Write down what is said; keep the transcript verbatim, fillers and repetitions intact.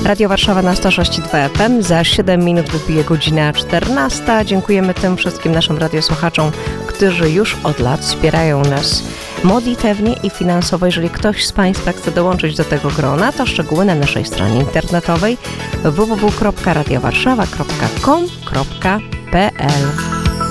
Radio Warszawa na sto sześć i dwa F M. Za siedem minut wybije godzina czternasta. Dziękujemy tym wszystkim naszym radiosłuchaczom, którzy już od lat wspierają nas modlitewnie i finansowo. Jeżeli ktoś z Państwa chce dołączyć do tego grona, to szczegóły na naszej stronie internetowej w w w kropka radiowarszawa kropka com kropka p l.